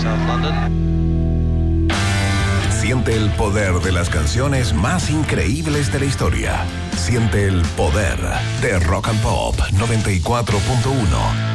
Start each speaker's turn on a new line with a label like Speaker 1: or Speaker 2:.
Speaker 1: South London.
Speaker 2: Siente el poder de las canciones más increíbles de la historia. Siente el poder de Rock and Pop 94.1.